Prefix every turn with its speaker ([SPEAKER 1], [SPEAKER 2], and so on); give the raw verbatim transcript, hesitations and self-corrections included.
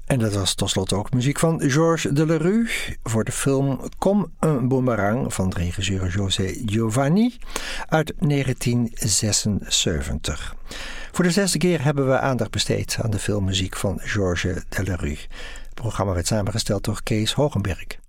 [SPEAKER 1] En dat was tot slot ook muziek van Georges Delerue voor de film Comme un boomerang van regisseur José Giovanni uit negentien zesenzeventig. Voor de zesde keer hebben we aandacht besteed aan de filmmuziek van Georges Delerue. Het programma werd samengesteld door Kees Hogenberg.